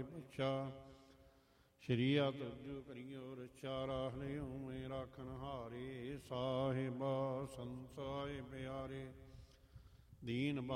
ਪੁੱਛਾ। ਸ਼੍ਰੀਆ ਤੁਜੁ ਕਰਿਓ ਰਚਾ ਰਾਖਲਿਓ ਮੈਂ ਰਾਖਨ ਹਾਰੇ। ਸਾਹਿਬਾ ਸੰਸਾਏ ਪਿਆਰੇ ਦੀਨ